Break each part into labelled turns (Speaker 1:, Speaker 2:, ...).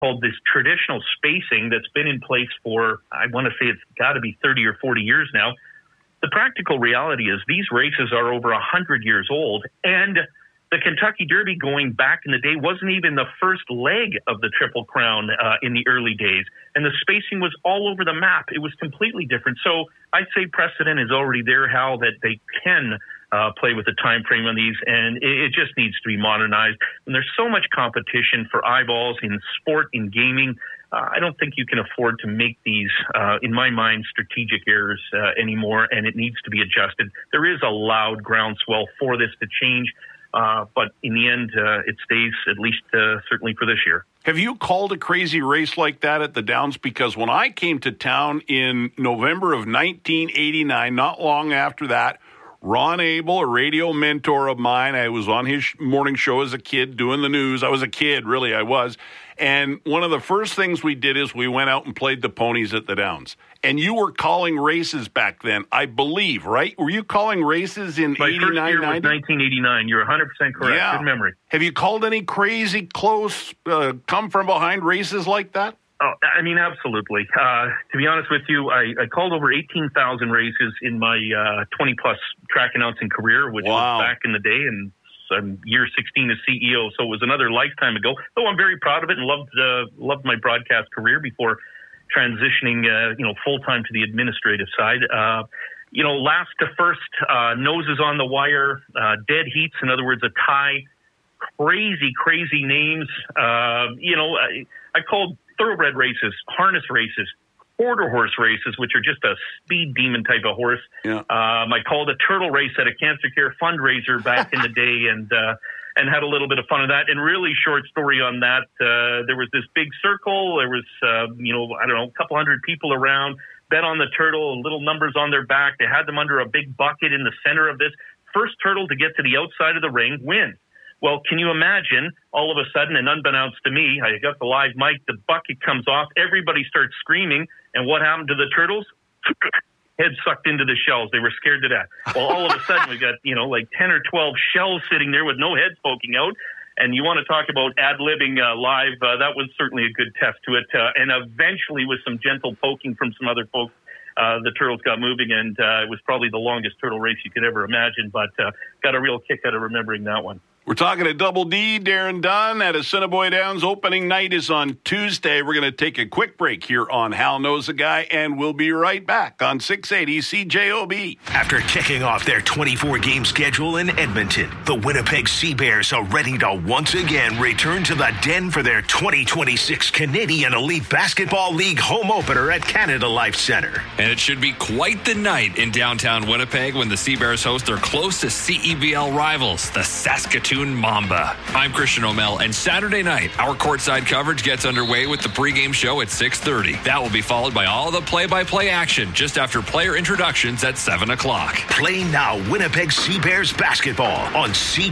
Speaker 1: called this traditional spacing that's been in place for, I want to say it's got to be 30 or 40 years now. The practical reality is these races are over 100 years old, and the Kentucky Derby going back in the day wasn't even the first leg of the Triple Crown in the early days, and the spacing was all over the map. It was completely different. So I'd say precedent is already there, Hal, that they can play with the time frame on these, and it just needs to be modernized. And there's so much competition for eyeballs in sport, in gaming. I don't think you can afford to make these, in my mind, strategic errors anymore, and it needs to be adjusted. There is a loud groundswell for this to change, but in the end, it stays, at least certainly for this year.
Speaker 2: Have you called a crazy race like that at the Downs? Because when I came to town in November of 1989, not long after that, Ron Abel, a radio mentor of mine, I was on his morning show as a kid doing the news. I was a kid, really, I was. And one of the first things we did is we went out and played the ponies at the Downs. And you were calling races back then, I believe, right? Were you calling races in 89, 90?
Speaker 1: My first year was 1989. You're 100% correct.
Speaker 2: Yeah.
Speaker 1: Good memory.
Speaker 2: Have you called any crazy, close, come-from-behind races like that?
Speaker 1: Oh, I mean, absolutely. To be honest with you, I called over 18,000 races in my 20-plus track announcing career, which was back in the day, and I'm year 16 as CEO, so it was another lifetime ago. Though I'm very proud of it and loved my broadcast career before transitioning, full-time to the administrative side. Last to first, noses on the wire, dead heats, in other words, a tie, crazy names. I called thoroughbred races, harness races, quarter horse races, which are just a speed demon type of horse. Yeah. I called a turtle race at a cancer care fundraiser back in the day and had a little bit of fun with that. And really short story on that, there was this big circle. There was, a couple hundred people around, bet on the turtle, little numbers on their back. They had them under a big bucket in the center of this. First turtle to get to the outside of the ring wins. Well, can you imagine, all of a sudden, and unbeknownst to me, I got the live mic, the bucket comes off, everybody starts screaming, and what happened to the turtles? Head sucked into the shells. They were scared to death. Well, all of a sudden, we got, 10 or 12 shells sitting there with no heads poking out, and you want to talk about ad-libbing live, that was certainly a good test to it, and eventually, with some gentle poking from some other folks, the turtles got moving, and it was probably the longest turtle race you could ever imagine, but got a real kick out of remembering that one.
Speaker 2: We're talking to Double D, Darren Dunn, at Assiniboia Downs. Opening night is on Tuesday. We're going to take a quick break here on Hal Knows a Guy, and we'll be right back on 680 CJOB.
Speaker 3: After kicking off their 24-game schedule in Edmonton, the Winnipeg Sea Bears are ready to once again return to the Den for their 2026 Canadian Elite Basketball League home opener at Canada Life Centre.
Speaker 4: And it should be quite the night in downtown Winnipeg when the Sea Bears host their closest CEBL rivals, the Saskatoon Mamba. I'm Christian O'Mell, and Saturday night, our courtside coverage gets underway with the pregame show at 6:30. That will be followed by all the play-by-play action just after player introductions at 7 o'clock.
Speaker 3: Play now Winnipeg Sea Bears basketball on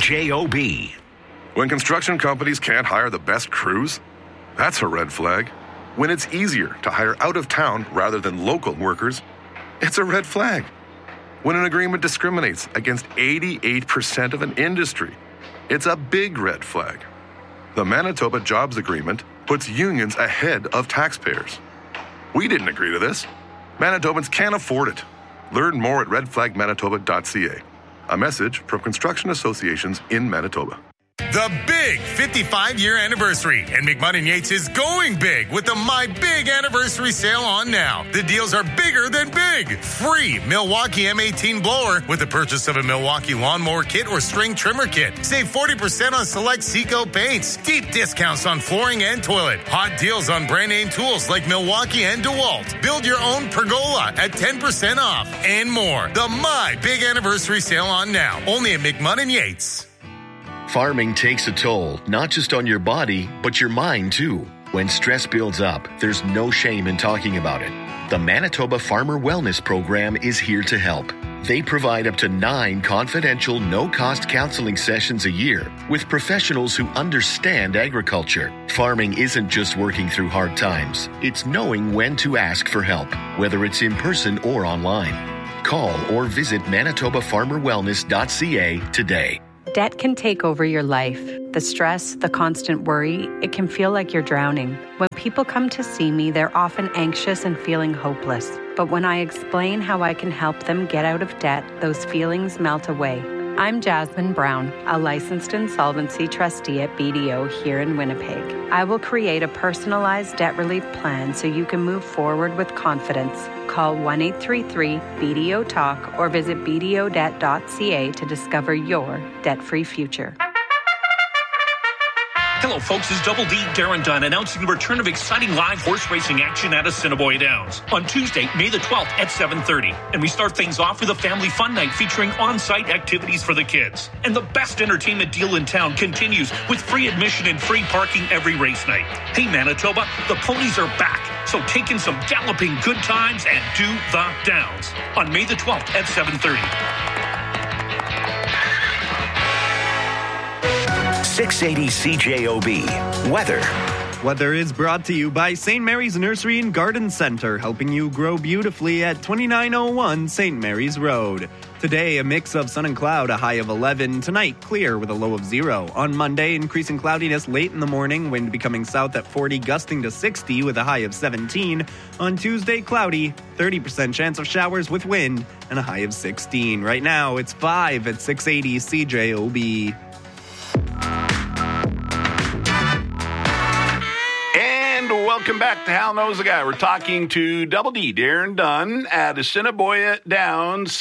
Speaker 3: CJOB.
Speaker 5: When construction companies can't hire the best crews, that's a red flag. When it's easier to hire out of town rather than local workers, it's a red flag. When an agreement discriminates against 88% of an industry, it's a big red flag. The Manitoba Jobs Agreement puts unions ahead of taxpayers. We didn't agree to this. Manitobans can't afford it. Learn more at redflagmanitoba.ca. A message from construction associations in Manitoba.
Speaker 6: The big 55-year anniversary, and McMahon & Yates is going big with the My Big Anniversary sale on now. The deals are bigger than big. Free Milwaukee M18 blower with the purchase of a Milwaukee lawnmower kit or string trimmer kit. Save 40% on select Seco paints. Deep discounts on flooring and toilet. Hot deals on brand name tools like Milwaukee and DeWalt. Build your own pergola at 10% off and more. The My Big Anniversary sale on now. Only at McMahon & Yates.
Speaker 7: Farming takes a toll, not just on your body, but your mind too. When stress builds up, there's no shame in talking about it. The Manitoba Farmer Wellness Program is here to help. They provide up to 9 confidential, no-cost counseling sessions a year with professionals who understand agriculture. Farming isn't just working through hard times. It's knowing when to ask for help, whether it's in person or online. Call or visit ManitobaFarmerWellness.ca today.
Speaker 8: Debt can take over your life. The stress, the constant worry, it can feel like you're drowning. When people come to see me, they're often anxious and feeling hopeless. But when I explain how I can help them get out of debt, those feelings melt away. I'm Jasmine Brown, a licensed insolvency trustee at BDO here in Winnipeg. I will create a personalized debt relief plan so you can move forward with confidence. Call 1-833-BDO-TALK or visit bdodebt.ca to discover your debt-free future.
Speaker 9: Hello, folks. It's Double D, Darren Dunn, announcing the return of exciting live horse racing action at Assiniboia Downs on Tuesday, May the 12th at 7:30. And we start things off with a family fun night featuring on-site activities for the kids. And the best entertainment deal in town continues with free admission and free parking every race night. Hey, Manitoba, the ponies are back. So take in some galloping good times and do the Downs on May the 12th at 7:30.
Speaker 3: 680 CJOB. Weather.
Speaker 10: Weather is brought to you by St. Mary's Nursery and Garden Center, helping you grow beautifully at 2901 St. Mary's Road. Today, a mix of sun and cloud, a high of 11. Tonight, clear with a low of 0. On Monday, increasing cloudiness late in the morning, wind becoming south at 40, gusting to 60 with a high of 17. On Tuesday, cloudy, 30% chance of showers with wind, and a high of 16. Right now, it's 5 at 680 CJOB.
Speaker 2: Welcome back to Hal Knows the Guy. We're talking to Double D, Darren Dunn, at Assiniboia Downs,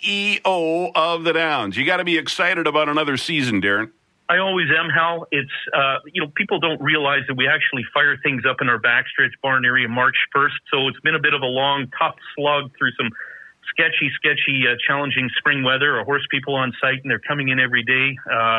Speaker 2: CEO of the Downs. You got to be excited about another season, Darren.
Speaker 1: I always am, Hal. It's, people don't realize that we actually fire things up in our backstretch barn area March 1st. So it's been a bit of a long, tough slug through some sketchy, challenging spring weather. Our horse people on site, and they're coming in every day,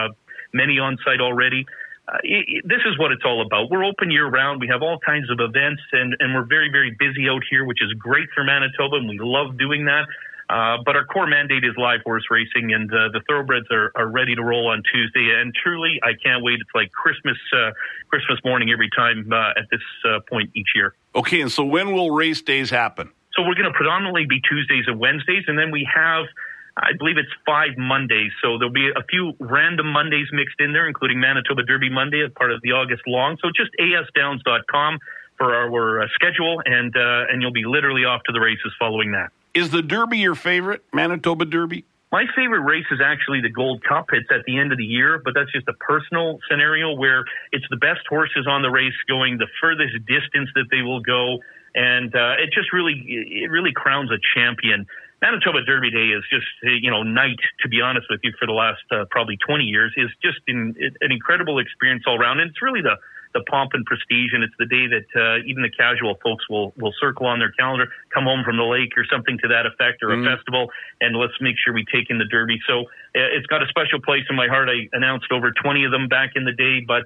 Speaker 1: many on site already. This is what it's all about. We're open year-round. We have all kinds of events, and we're very, very busy out here, which is great for Manitoba, and we love doing that. But our core mandate is live horse racing, and the thoroughbreds are ready to roll on Tuesday. And truly, I can't wait. It's like Christmas morning every time at this point each year.
Speaker 2: Okay, and so when will race days happen?
Speaker 1: So we're going to predominantly be Tuesdays and Wednesdays, and then we have, I believe it's 5 Mondays. So there'll be a few random Mondays mixed in there, including Manitoba Derby Monday as part of the August long. So just asdowns.com for our schedule, and you'll be literally off to the races following that.
Speaker 2: Is the Derby your favorite, Manitoba Derby?
Speaker 1: My favorite race is actually the Gold Cup. It's at the end of the year, but that's just a personal scenario where it's the best horses on the race going the furthest distance that they will go, and it really crowns a champion. Manitoba Derby Day is just, night, to be honest with you, for the last probably 20 years, is just an incredible experience all around. And it's really the pomp and prestige, and it's the day that even the casual folks will circle on their calendar, come home from the lake or something to that effect, or a festival, and let's make sure we take in the Derby. So it's got a special place in my heart. I announced over 20 of them back in the day, but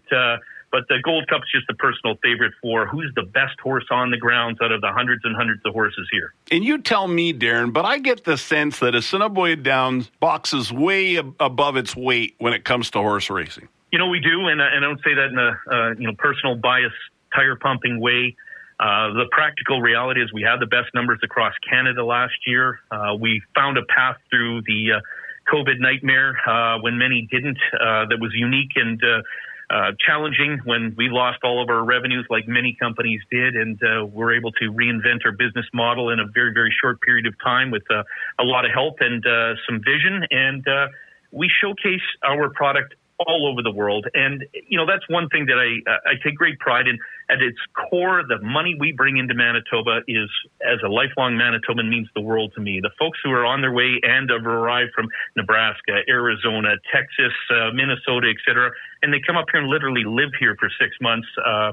Speaker 1: the Gold Cup's just a personal favorite for who's the best horse on the grounds out of the hundreds and hundreds of horses here.
Speaker 2: And you tell me, Darren, but I get the sense that Assiniboia Downs boxes way above its weight when it comes to horse racing.
Speaker 1: We do, and I don't say that in a personal bias, tire pumping way. The practical reality is we had the best numbers across Canada last year. We found a path through the COVID nightmare when many didn't. That was unique and challenging when we lost all of our revenues like many companies did, and we're able to reinvent our business model in a very, very short period of time with a lot of help and some vision. And we showcase our product all over the world. And, that's one thing that I take great pride in. At its core, the money we bring into Manitoba is, as a lifelong Manitoban, means the world to me. The folks who are on their way and have arrived from Nebraska, Arizona, Texas, Minnesota, et cetera, and they come up here and literally live here for 6 months,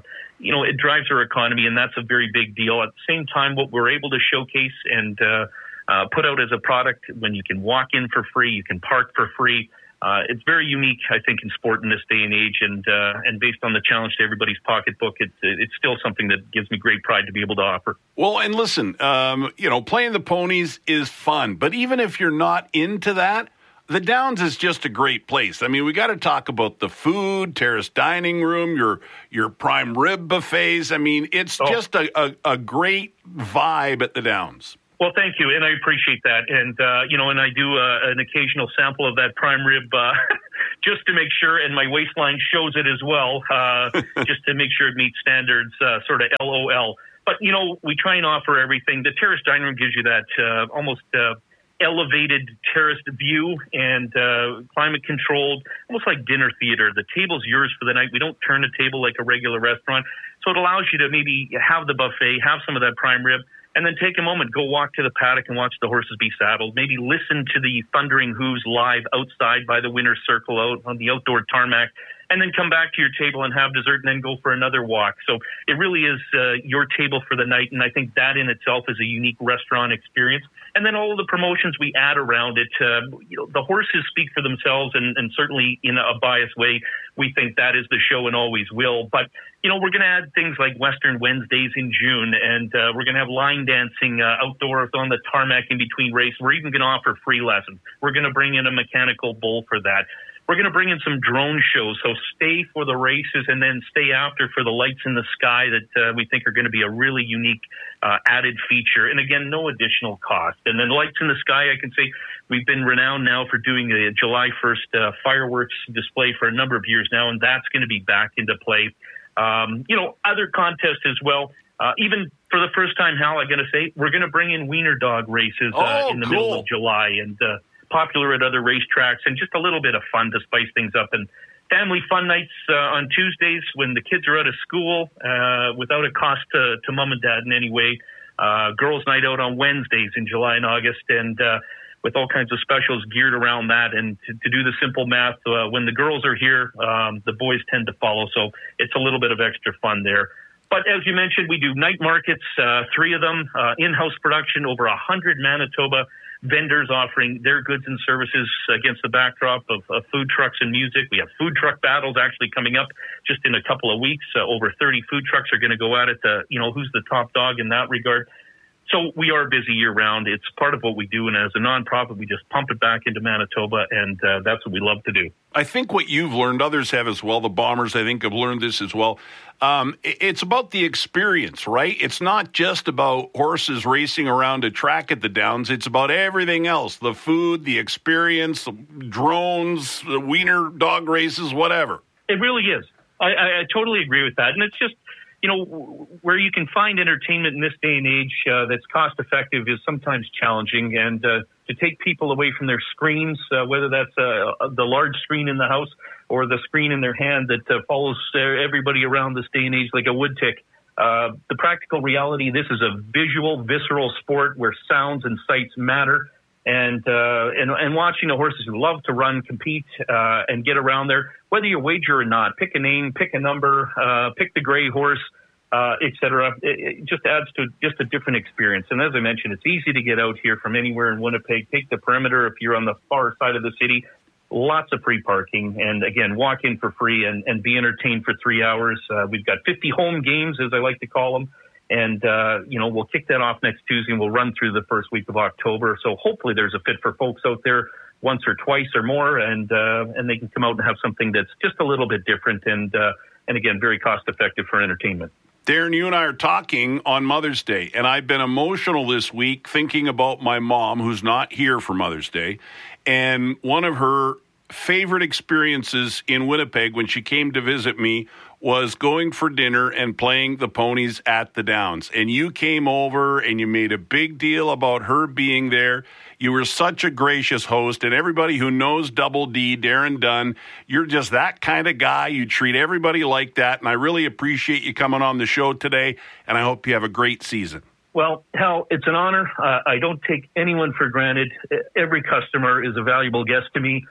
Speaker 1: it drives our economy, and that's a very big deal. At the same time, what we're able to showcase and put out as a product, when you can walk in for free, you can park for free, it's very unique, I think, in sport in this day and age, and based on the challenge to everybody's pocketbook, it's still something that gives me great pride to be able to offer.
Speaker 2: Well, and listen, playing the ponies is fun, but even if you're not into that, the Downs is just a great place. I mean, we got to talk about the food, terrace dining room, your prime rib buffets. I mean, it's just a great vibe at the Downs.
Speaker 1: Well, thank you, and I appreciate that. And, and I do an occasional sample of that prime rib just to make sure, and my waistline shows it as well, just to make sure it meets standards, sort of LOL. But, we try and offer everything. The terrace dining room gives you that almost elevated terraced view and climate-controlled, almost like dinner theater. The table's yours for the night. We don't turn a table like a regular restaurant. So it allows you to maybe have the buffet, have some of that prime rib, and then take a moment, go walk to the paddock and watch the horses be saddled. Maybe listen to the thundering hooves live outside by the winner's circle out on the outdoor tarmac, and then come back to your table and have dessert and then go for another walk. So it really is your table for the night, and I think that in itself is a unique restaurant experience. And then all of the promotions we add around it, the horses speak for themselves, and certainly in a biased way, we think that is the show and always will. But, we're going to add things like Western Wednesdays in June, and we're going to have line dancing outdoors on the tarmac in between races. We're even going to offer free lessons. We're going to bring in a mechanical bull for that. We're going to bring in some drone shows, so stay for the races and then stay after for the lights in the sky that we think are going to be a really unique added feature. And again, no additional cost. And then lights in the sky, I can say we've been renowned now for doing a July 1st fireworks display for a number of years now, and that's going to be back into play. Other contests as well. Even for the first time, Hal, I'm going to say we're going to bring in wiener dog races in the middle of July, and popular at other racetracks, and just a little bit of fun to spice things up. And family fun nights on Tuesdays when the kids are out of school without a cost to mom and dad in any way. Girls' night out on Wednesdays in July and August, and with all kinds of specials geared around that. And to do the simple math, when the girls are here, the boys tend to follow. So it's a little bit of extra fun there. But as you mentioned, we do night markets, 3 of them, in-house production, over 100 Manitoba vendors offering their goods and services against the backdrop of food trucks and music. We have food truck battles actually coming up just in a couple of weeks. Over 30 food trucks are going to go at it. Who's the top dog in that regard? So we are busy year-round. It's part of what we do, and as a nonprofit, we just pump it back into Manitoba, and that's what we love to do.
Speaker 2: I think what you've learned, others have as well. The Bombers, I think, have learned this as well. It's about the experience, right? It's not just about horses racing around a track at the Downs. It's about everything else, the food, the experience, the drones, the wiener dog races, whatever.
Speaker 1: It really is. I totally agree with that, and it's just, where you can find entertainment in this day and age that's cost-effective is sometimes challenging. And to take people away from their screens, whether that's the large screen in the house or the screen in their hand that follows everybody around this day and age like a wood tick, the practical reality, this is a visual, visceral sport where sounds and sights matter. And watching the horses who love to run, compete, and get around there, whether you wager or not, pick a name, pick a number, pick the gray horse, etc. It just adds to just a different experience. And as I mentioned, it's easy to get out here from anywhere in Winnipeg. Take the perimeter if you're on the far side of the city. Lots of free parking. And again, walk in for free and be entertained for 3 hours. We've got 50 home games, as I like to call them. And, we'll kick that off next Tuesday, and we'll run through the first week of October. So hopefully there's a fit for folks out there once or twice or more, and they can come out and have something that's just a little bit different and again, very cost-effective for entertainment.
Speaker 2: Darren, you and I are talking on Mother's Day, and I've been emotional this week thinking about my mom, who's not here for Mother's Day, and one of her favorite experiences in Winnipeg when she came to visit me was going for dinner and playing the ponies at the Downs. And you came over and you made a big deal about her being there. You were such a gracious host, and everybody who knows Double D, Darren Dunn, you're just that kind of guy. You treat everybody like that, and I really appreciate you coming on the show today, and I hope you have a great season.
Speaker 1: Well, Hal, it's an honor. I don't take anyone for granted. Every customer is a valuable guest to me.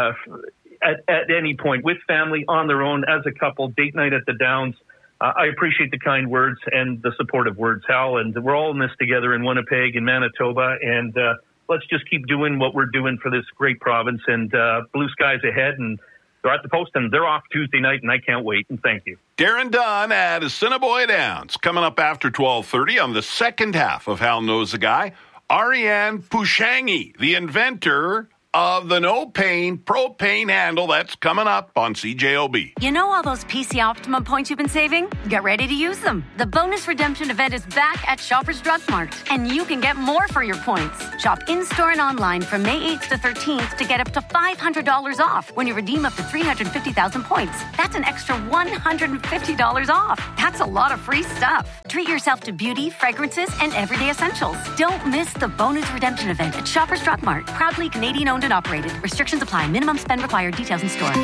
Speaker 1: At any point, with family, on their own, as a couple, date night at the Downs. I appreciate the kind words and the supportive words, Hal, and we're all in this together in Winnipeg and Manitoba, and let's just keep doing what we're doing for this great province, and blue skies ahead, and they're at the post, and they're off Tuesday night, and I can't wait, and thank you.
Speaker 2: Darren Dunn at Assiniboia Downs, coming up after 12:30 on the second half of Hal Knows the Guy. Ariane Pushangi, the inventor of the No Pain propane handle that's coming up on CJOB.
Speaker 11: You know all those PC Optimum points you've been saving? Get ready to use them. The bonus redemption event is back at Shoppers Drug Mart, and you can get more for your points. Shop in-store and online from May 8th to 13th to get up to $500 off when you redeem up to 350,000 points. That's an extra $150 off. That's a lot of free stuff. Treat yourself to beauty, fragrances, and everyday essentials. Don't miss the bonus redemption event at Shoppers Drug Mart. Proudly Canadian owned and operated. Restrictions apply. Minimum spend required. Details in store.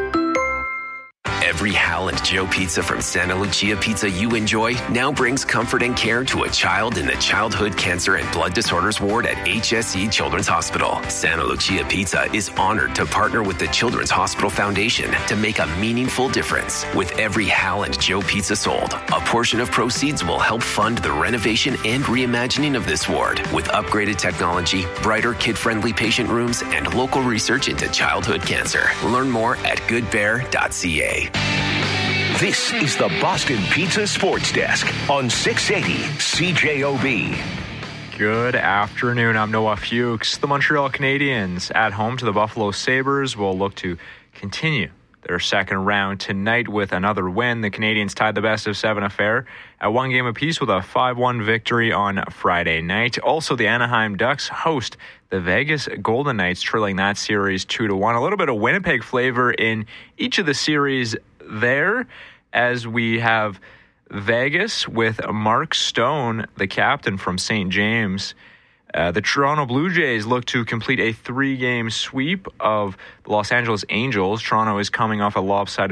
Speaker 12: Every Hal and Joe pizza from Santa Lucia Pizza you enjoy now brings comfort and care to a child in the Childhood Cancer and Blood Disorders Ward at HSE Children's Hospital. Santa Lucia Pizza is honored to partner with the Children's Hospital Foundation to make a meaningful difference. With every Hal and Joe pizza sold, a portion of proceeds will help fund the renovation and reimagining of this ward with upgraded technology, brighter kid-friendly patient rooms, and local research into childhood cancer. Learn more at goodbear.ca.
Speaker 3: This is the Boston Pizza Sports Desk on 680 CJOB.
Speaker 13: Good afternoon. I'm Noah Fuchs. The Montreal Canadiens at home to the Buffalo Sabres will look to continue their second round tonight with another win. The Canadiens tied the best-of-7 affair at one game apiece with a 5-1 victory on Friday night. Also, the Anaheim Ducks host the Vegas Golden Knights, trailing that series 2-1. A little bit of Winnipeg flavor in each of the series there, as we have Vegas with Mark Stone, the captain from St. James. The Toronto Blue Jays look to complete a 3-game sweep of the Los Angeles Angels. Toronto is coming off a lopsided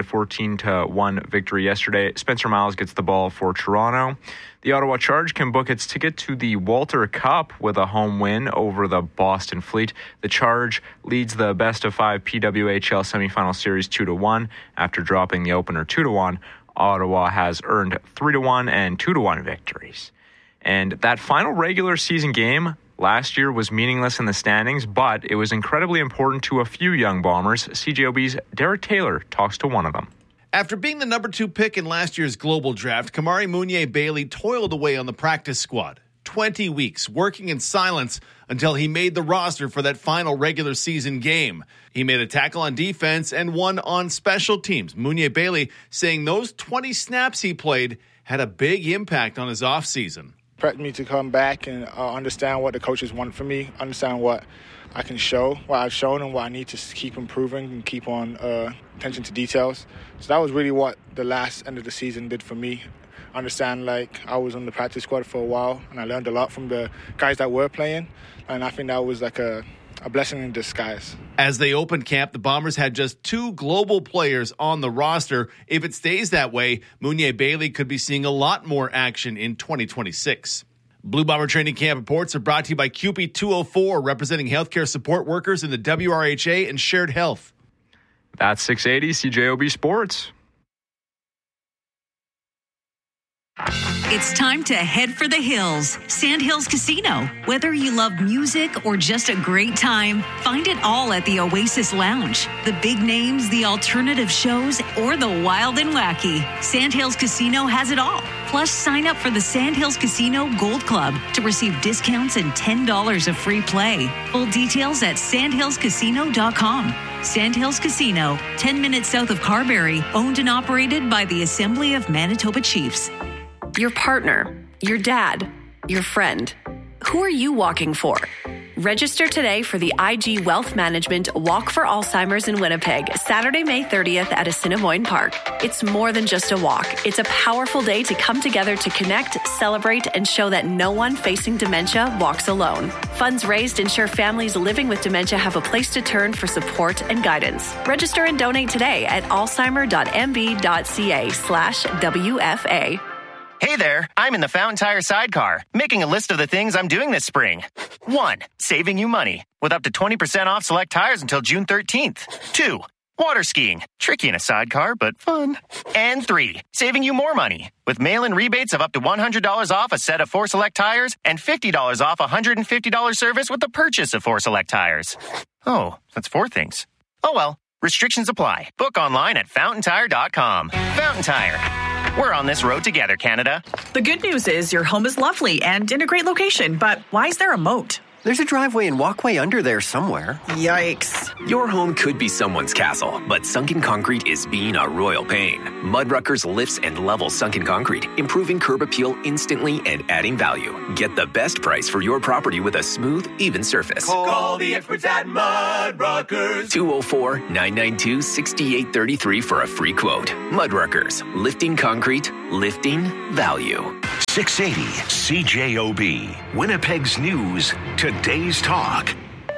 Speaker 13: 14-1 victory yesterday. Spencer Miles gets the ball for Toronto. The Ottawa Charge can book its ticket to the Walter Cup with a home win over the Boston Fleet. The Charge leads the best-of-5 PWHL semifinal series 2-1 after dropping the opener 2-1. Ottawa has earned 3-1 and 2-1 victories. And that final regular season game last year was meaningless in the standings, but it was incredibly important to a few young Bombers. CJOB's Derek Taylor talks to one of them.
Speaker 14: After being the number 2 pick in last year's global draft, Kamari Mounier-Bailey toiled away on the practice squad. 20 weeks working in silence until he made the roster for that final regular season game. He made a tackle on defense and one on special teams. Mounier-Bailey saying those 20 snaps he played had a big impact on his offseason.
Speaker 15: Prepped me to come back and understand what the coaches want from me, understand what I can show, what I've shown, and what I need to keep improving and keep on attention to details. So that was really what the last end of the season did for me. Understand, I was on the practice squad for a while, and I learned a lot from the guys that were playing, and I think that was a blessing in disguise.
Speaker 14: As they opened camp, the Bombers had just 2 global players on the roster. If it stays that way, Mounier-Bailey could be seeing a lot more action in 2026. Blue Bomber training camp reports are brought to you by CUPE 204, representing healthcare support workers in the WRHA and Shared Health.
Speaker 13: That's 680 CJOB Sports.
Speaker 16: It's time to head for the hills. Sandhills Casino. Whether you love music or just a great time, find it all at the Oasis Lounge. The big names, the alternative shows, or the wild and wacky. Sandhills Casino has it all. Plus, sign up for the Sandhills Casino Gold Club to receive discounts and $10 of free play. Full details at sandhillscasino.com. Sandhills Casino, 10 minutes south of Carberry, owned and operated by the Assembly of Manitoba Chiefs.
Speaker 17: Your partner, your dad, your friend. Who are you walking for? Register today for the IG Wealth Management Walk for Alzheimer's in Winnipeg, Saturday, May 30th at Assiniboine Park. It's more than just a walk. It's a powerful day to come together to connect, celebrate, and show that no one facing dementia walks alone. Funds raised ensure families living with dementia have a place to turn for support and guidance. Register and donate today at alzheimer.mb.ca/WFA.
Speaker 18: Hey there, I'm in the Fountain Tire sidecar, making a list of the things I'm doing this spring. 1. Saving you money, with up to 20% off select tires until June 13th. 2. Water skiing, tricky in a sidecar, but fun. And 3. Saving you more money, with mail-in rebates of up to $100 off a set of 4 select tires and $50 off a $150 service with the purchase of 4 select tires. Oh, that's 4 things. Oh well, restrictions apply. Book online at fountaintire.com. Fountain Tire. We're on this road together, Canada.
Speaker 19: The good news is your home is lovely and in a great location, but why is there a moat? There's a driveway and walkway under there somewhere.
Speaker 12: Yikes. Your home could be someone's castle, but sunken concrete is being a royal pain. Mudruckers lifts and levels sunken concrete, improving curb appeal instantly and adding value. Get the best price for your property with a smooth, even surface.
Speaker 20: Call the experts at Mudruckers.
Speaker 12: 204-992-6833 for a free quote. Mudruckers, lifting concrete, lifting value.
Speaker 3: 680 CJOB, Winnipeg's news, today's talk.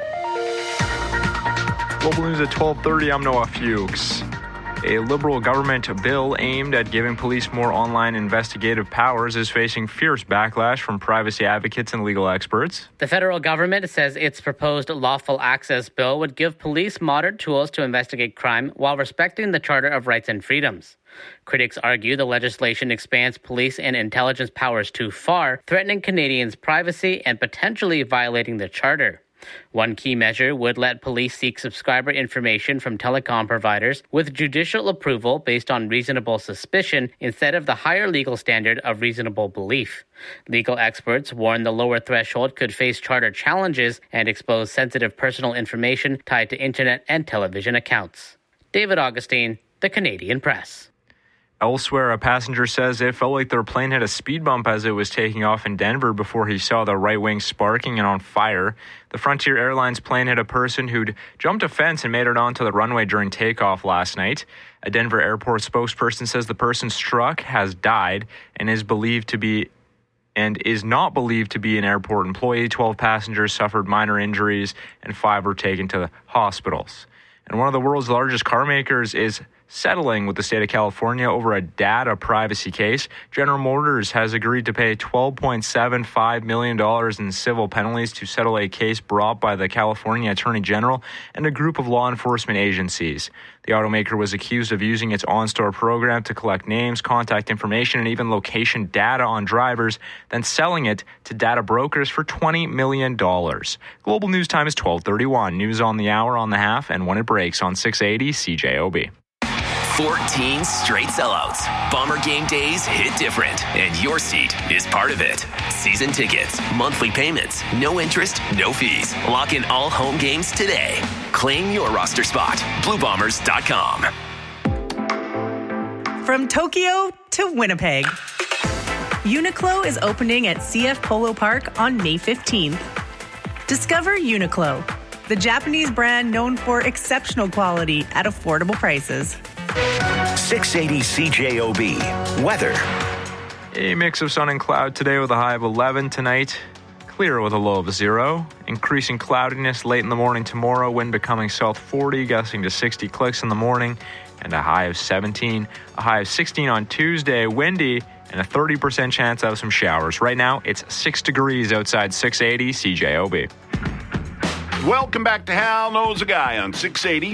Speaker 13: Global News at 12:30, I'm Noah Fuchs. A Liberal government bill aimed at giving police more online investigative powers is facing fierce backlash from privacy advocates and legal experts.
Speaker 21: The federal government says its proposed lawful access bill would give police modern tools to investigate crime while respecting the Charter of Rights and Freedoms. Critics argue the legislation expands police and intelligence powers too far, threatening Canadians' privacy and potentially violating the Charter. One key measure would let police seek subscriber information from telecom providers with judicial approval based on reasonable suspicion instead of the higher legal standard of reasonable belief. Legal experts warn the lower threshold could face charter challenges and expose sensitive personal information tied to internet and television accounts. David Augustine, The Canadian Press.
Speaker 13: Elsewhere, a passenger says it felt like their plane hit a speed bump as it was taking off in Denver before he saw the right wing sparking and on fire. The Frontier Airlines plane hit a person who'd jumped a fence and made it onto the runway during takeoff last night. A Denver airport spokesperson says the person struck has died and is not believed to be an airport employee. 12 passengers suffered minor injuries and 5 were taken to the hospitals. And one of the world's largest car makers is settling with the state of California over a data privacy case. General Motors has agreed to pay $12.75 million in civil penalties to settle a case brought by the California Attorney General and a group of law enforcement agencies. The automaker was accused of using its OnStore program to collect names, contact information, and even location data on drivers, then selling it to data brokers for $20 million. Global News Time is 12:31. News on the hour, on the half, and when it breaks on 680 CJOB.
Speaker 12: 14 straight sellouts. Bomber game days hit different, and your seat is part of it. Season tickets, monthly payments, no interest, no fees. Lock in all home games today. Claim your roster spot. BlueBombers.com.
Speaker 22: From Tokyo to Winnipeg, Uniqlo is opening at CF Polo Park on May 15th. Discover Uniqlo, the Japanese brand known for exceptional quality at affordable prices.
Speaker 3: 680 CJOB. Weather.
Speaker 13: A mix of sun and cloud today with a high of 11 tonight. Clear with a low of 0. Increasing cloudiness late in the morning tomorrow. Wind becoming south 40, gusting to 60 clicks in the morning. And a high of 17. A high of 16 on Tuesday. Windy and a 30% chance of some showers. Right now, it's 6 degrees outside 680 CJOB.
Speaker 2: Welcome back to Hal Knows a Guy on 680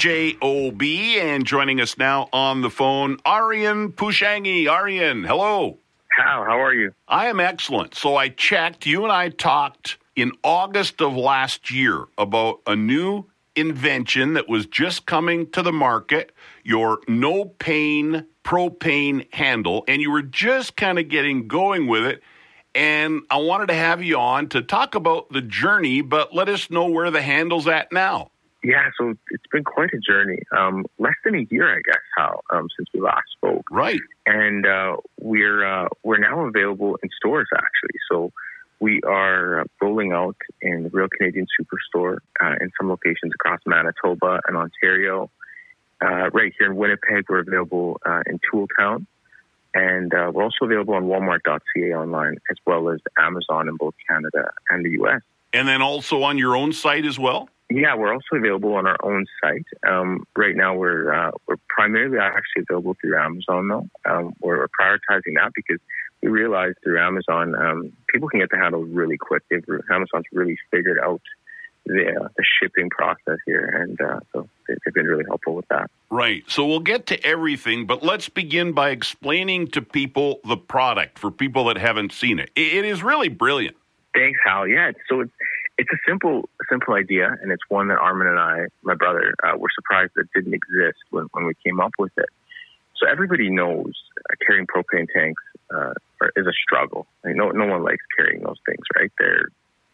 Speaker 2: CJOB. And joining us now on the phone, Aryan Pushangi. Aryan, hello.
Speaker 23: How are you?
Speaker 2: I am excellent. So I checked. You and I talked in August of last year about a new invention that was just coming to the market, your no-pain propane handle, and you were just kind of getting going with it. And I wanted to have you on to talk about the journey, but let us know where the handle's at now.
Speaker 23: Yeah, so it's been quite a journey. Less than a year, I guess, Hal, since we last spoke.
Speaker 2: Right.
Speaker 23: And we're now available in stores, actually. So we are rolling out in the Real Canadian Superstore in some locations across Manitoba and Ontario. Right here in Winnipeg, we're available in Tooltown. And we're also available on Walmart.ca online, as well as Amazon in both Canada and the U.S.
Speaker 2: And then also on your own site as well?
Speaker 23: Yeah, we're also available on our own site. Right now, we're primarily actually available through Amazon, though. We're prioritizing that because we realized through Amazon, people can get the handle really quick. Amazon's really figured out the shipping process here, and so they've been really helpful with that.
Speaker 2: Right. So we'll get to everything, but let's begin by explaining to people the product for people that haven't seen it. It is really brilliant.
Speaker 23: Thanks, Hal. Yeah, so it's a simple idea, and it's one that Armin and I, my brother, were surprised that didn't exist when we came up with it. So everybody knows carrying propane tanks is a struggle. No one likes carrying those things, right?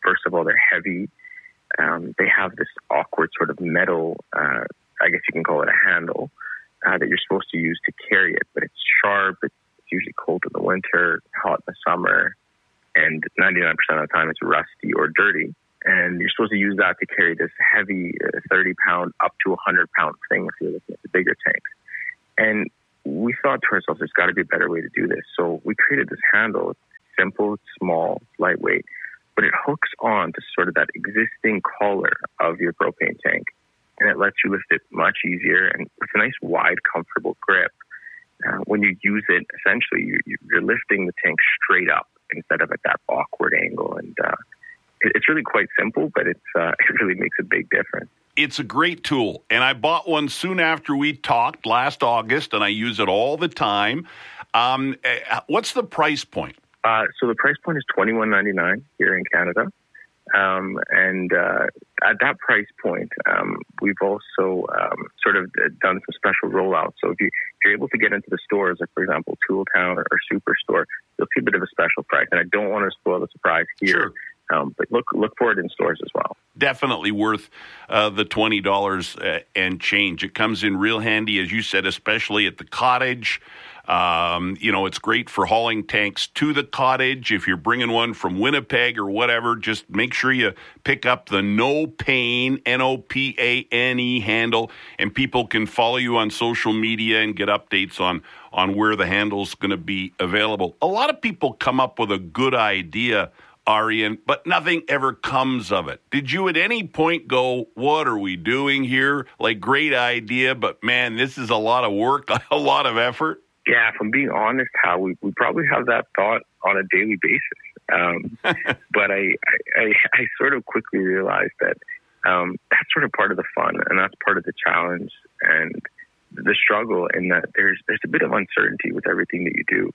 Speaker 23: first of all, they're heavy. They have this awkward sort of metal, I guess you can call it a handle, that you're supposed to use to carry it. But it's sharp. It's usually cold in the winter, hot in the summer, and 99% of the time it's rusty or dirty. And you're supposed to use that to carry this heavy 30-pound up to 100-pound thing if you're looking at the bigger tanks. And we thought to ourselves, there's got to be a better way to do this. So we created this handle. It's simple, it's small, it's lightweight, but it hooks on to sort of that existing collar of your propane tank. And it lets you lift it much easier and with a nice, wide, comfortable grip. When you use it, essentially, you're lifting the tank straight up instead of at that awkward angle. And it's really quite simple, but it really makes a big difference.
Speaker 2: It's a great tool, and I bought one soon after we talked last August, and I use it all the time. What's the price point?
Speaker 23: So the price point is $21.99 here in Canada. And at that price point, we've also sort of done some special rollouts. So if you're able to get into the stores, like, for example, Tooltown or Superstore, you'll see a bit of a special price. And I don't want to spoil the surprise here.
Speaker 2: Sure.
Speaker 23: But look for it in stores as well.
Speaker 2: Definitely worth the $20 and change. It comes in real handy, as you said, especially at the cottage. It's great for hauling tanks to the cottage. If you're bringing one from Winnipeg or whatever, just make sure you pick up the No Pain, NOPANE handle, and people can follow you on social media and get updates on where the handle's going to be available. A lot of people come up with a good idea, Arian, but nothing ever comes of it. Did you at any point go, what are we doing here? Like, great idea, but man, this is a lot of work, a lot of effort.
Speaker 23: Yeah, if I'm being honest, Hal, we probably have that thought on a daily basis. But I sort of quickly realized that that's sort of part of the fun, and that's part of the challenge and the struggle, in that there's a bit of uncertainty with everything that you do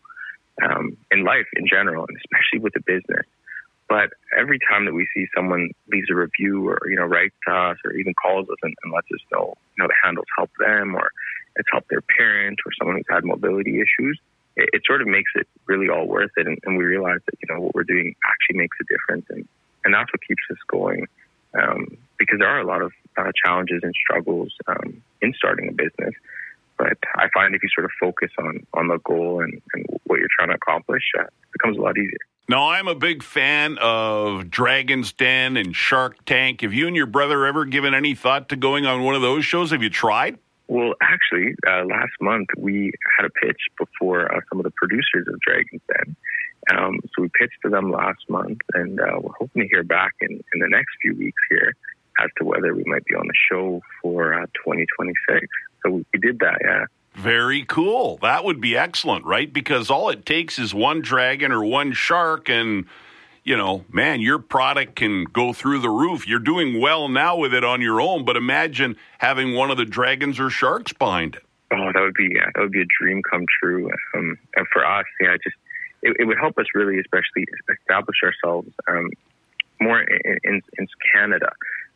Speaker 23: in life in general, and especially with the business. But every time that we see someone leaves a review or, writes to us or even calls us and lets us know, the handles help them or it's helped their parent or someone who's had mobility issues, it sort of makes it really all worth it. And we realize that, what we're doing actually makes a difference. And that's what keeps us going, because there are a lot of challenges and struggles in starting a business. But I find if you sort of focus on the goal and what you're trying to accomplish, it becomes a lot easier.
Speaker 2: Now, I'm a big fan of Dragon's Den and Shark Tank. Have you and your brother ever given any thought to going on one of those shows? Have you tried?
Speaker 23: Well, actually, last month we had a pitch before some of the producers of Dragon's Den. So we pitched to them last month, and we're hoping to hear back in the next few weeks here as to whether we might be on the show for 2026. So we did that, yeah.
Speaker 2: Very cool. That would be excellent, right? Because all it takes is one dragon or one shark and, man, your product can go through the roof. You're doing well now with it on your own, but imagine having one of the dragons or sharks behind it.
Speaker 23: Oh, that would be a dream come true. And for us, it would help us really, especially establish ourselves more in Canada.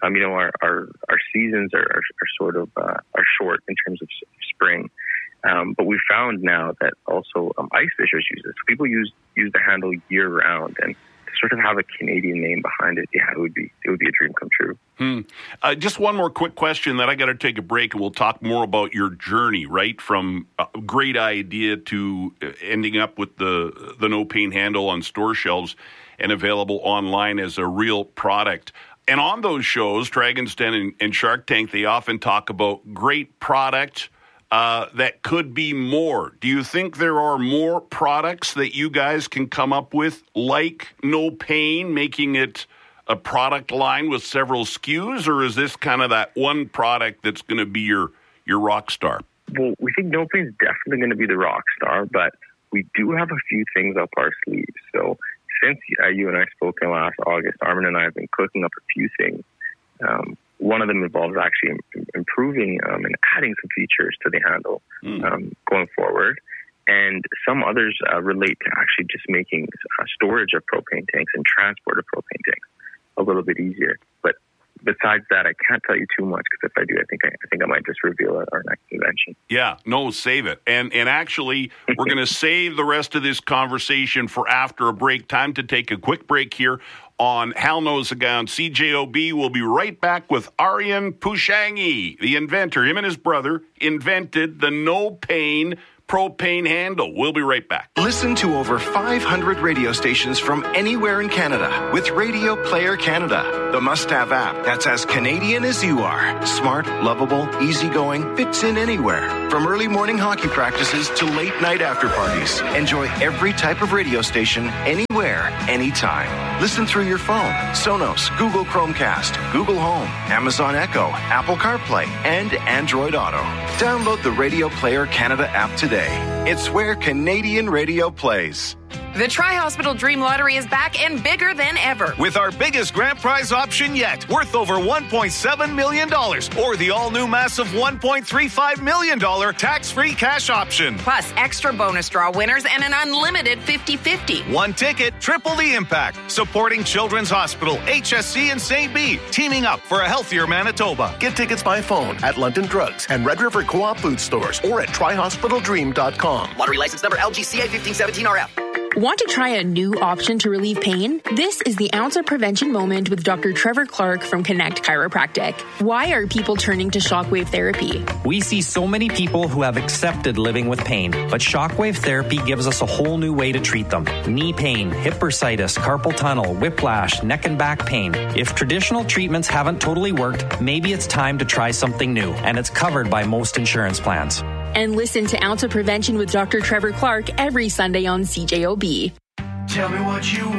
Speaker 23: Our seasons are sort of are short in terms of spring. But we found now that also ice fishers use it. So people use the handle year round, and to sort of have a Canadian name behind it, it would be a dream come true.
Speaker 2: Just one more quick question, then I got to take a break, and we'll talk more about your journey, right? From a great idea to ending up with the No Pain handle on store shelves and available online as a real product. And on those shows, Dragon's Den and Shark Tank, they often talk about great product that could be more. Do you think there are more products that you guys can come up with, like No Pain, making it a product line with several SKUs, or is this kind of that one product that's going to be your rock star?
Speaker 23: Well, we think No Pain is definitely going to be the rock star, but we do have a few things up our sleeves. So since you and I spoke in last August, Armin and I have been cooking up a few things. One of them involves actually improving and adding some features to the handle going forward. And some others relate to actually just making storage of propane tanks and transport of propane tanks a little bit easier. But besides that, I can't tell you too much, because if I do, I think I might just reveal it at our next convention.
Speaker 2: Yeah, no, save it. And actually, we're going to save the rest of this conversation for after a break. Time to take a quick break here on Hal Knows a Guy on CJOB. We'll be right back with Aryan Pushangi, the inventor. Him and his brother invented the no-pain propane handle. We'll be right back.
Speaker 4: Listen to over 500 radio stations from anywhere in Canada with Radio Player Canada, the must-have app that's as Canadian as you are. Smart, lovable, easygoing, fits in anywhere. From early morning hockey practices to late night after parties. Enjoy every type of radio station, anywhere, anytime. Listen through your phone, Sonos, Google Chromecast, Google Home, Amazon Echo, Apple CarPlay, and Android Auto. Download the Radio Player Canada app today. It's where Canadian radio plays.
Speaker 5: The Tri-Hospital Dream Lottery is back and bigger than ever.
Speaker 6: With our biggest grand prize option yet, worth over $1.7 million, or the all-new massive $1.35 million tax-free cash option.
Speaker 5: Plus, extra bonus draw winners and an unlimited 50-50.
Speaker 6: One ticket, triple the impact. Supporting Children's Hospital, HSC, and St. B. Teaming up for a healthier Manitoba.
Speaker 24: Get tickets by phone at London Drugs and Red River Co-op Food Stores or at TriHospitalDream.com.
Speaker 25: Lottery license number LGCA 1517RF.
Speaker 26: Want to try a new option to relieve pain? This is the Ounce of Prevention moment with Dr. Trevor Clark from Connect Chiropractic. Why are people turning to shockwave therapy?
Speaker 27: We see so many people who have accepted living with pain, but shockwave therapy gives us a whole new way to treat them. Knee pain, hip bursitis, carpal tunnel, whiplash, neck and back pain. If traditional treatments haven't totally worked, maybe it's time to try something new, and it's covered by most insurance plans.
Speaker 26: And listen to Ounce of Prevention with Dr. Trevor Clark every Sunday on CJOB.
Speaker 20: Tell me what you